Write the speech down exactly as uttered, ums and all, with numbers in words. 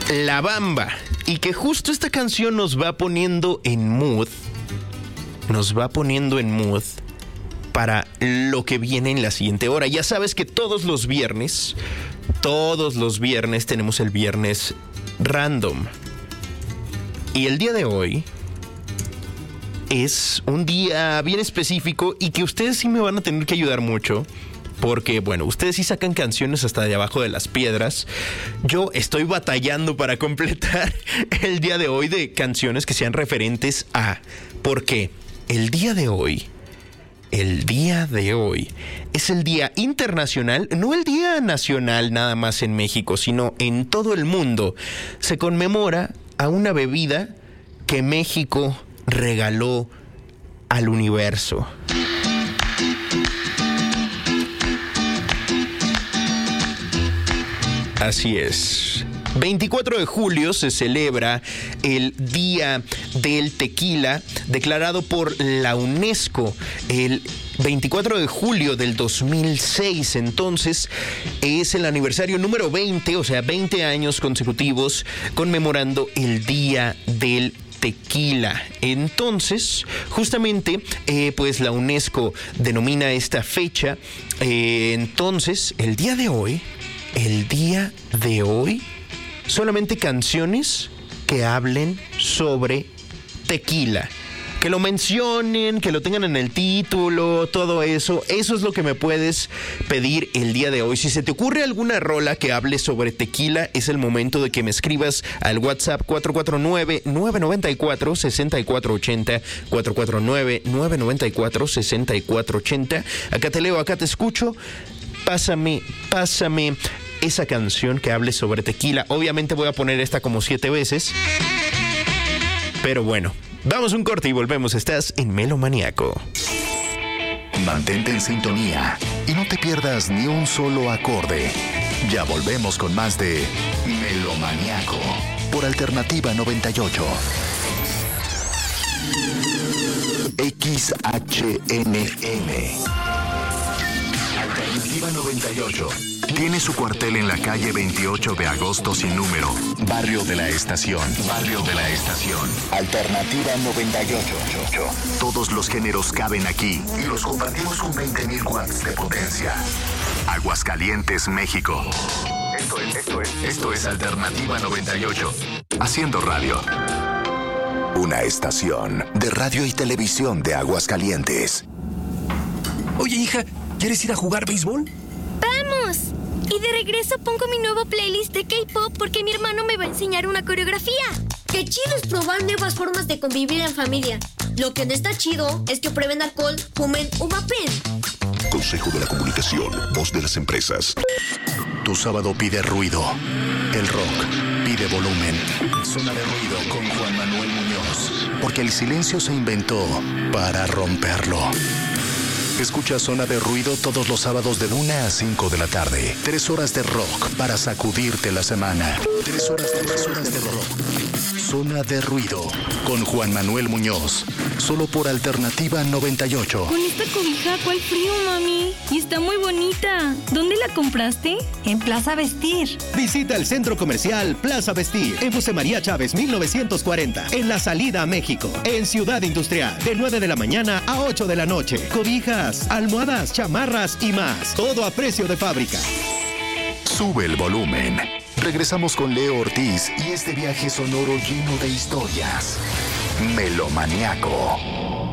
La Bamba. Y que justo esta canción nos va poniendo en mood, nos va poniendo en mood para lo que viene en la siguiente hora. Ya sabes que todos los viernes, todos los viernes tenemos el viernes random. Y el día de hoy es un día bien específico y que ustedes sí me van a tener que ayudar mucho. Porque, bueno, ustedes sí sacan canciones hasta de abajo de las piedras. Yo estoy batallando para completar el día de hoy de canciones que sean referentes a... Porque el día de hoy, el día de hoy es el Día Internacional, no el Día Nacional nada más en México, sino en todo el mundo. Se conmemora a una bebida que México regaló al universo. Así es. veinticuatro de julio se celebra el Día del Tequila, declarado por la UNESCO el veinticuatro de julio del dos mil seis. Entonces es el aniversario número veinte, o sea, veinte años consecutivos conmemorando el Día del Tequila. Entonces, justamente, eh, pues la UNESCO denomina esta fecha. Eh, entonces, el día de hoy... El día de hoy, solamente canciones que hablen sobre tequila. Que lo mencionen, que lo tengan en el título, todo eso. Eso es lo que me puedes pedir el día de hoy. Si se te ocurre alguna rola que hable sobre tequila, es el momento de que me escribas al WhatsApp cuatro cuatro nueve, nueve nueve cuatro, seis cuatro ocho cero, cuatro cuatro nueve, nueve nueve cuatro, seis cuatro ocho cero. Acá te leo, acá te escucho. Pásame, pásame esa canción que hable sobre tequila. Obviamente voy a poner esta como siete veces. Pero bueno, vamos a un corte y volvemos. Estás en Melomaniaco. Mantente en sintonía y no te pierdas ni un solo acorde. Ya volvemos con más de Melomaniaco por Alternativa noventa y ocho. X H N M Alternativa noventa y ocho. Tiene su cuartel en la calle veintiocho de agosto sin número. Barrio de la Estación. Barrio de la Estación. Alternativa noventa y ocho. Todos los géneros caben aquí y los compartimos con veinte mil watts de potencia. Aguascalientes, México. Esto es, esto es, esto es Alternativa noventa y ocho. Haciendo radio. Una estación de radio y televisión de Aguascalientes. Oye, hija, ¿quieres ir a jugar béisbol? ¡Vamos! Y de regreso pongo mi nuevo playlist de K-pop porque mi hermano me va a enseñar una coreografía. Qué chido es probar nuevas formas de convivir en familia. Lo que no está chido es que prueben alcohol, fumen o vapen. Consejo de la Comunicación, voz de las empresas. Tu sábado pide ruido. El rock pide volumen. Zona de ruido con Juan Manuel Muñoz. Porque el silencio se inventó para romperlo. Escucha Zona de Ruido todos los sábados de una a cinco de la tarde. Tres horas de rock para sacudirte la semana. Tres horas de, tres horas de rock. Zona de Ruido con Juan Manuel Muñoz. Solo por Alternativa noventa y ocho. Con esta cobija, ¿cuál frío, mami? Y está muy bonita. ¿Dónde la compraste? En Plaza Vestir. Visita el centro comercial Plaza Vestir en José María Chávez mil novecientos cuarenta. En la salida a México. En Ciudad Industrial. De nueve de la mañana a ocho de la noche. Cobijas, almohadas, chamarras y más. Todo a precio de fábrica. Sube el volumen. Regresamos con Leo Ortiz y este viaje sonoro lleno de historias. Melomaniaco.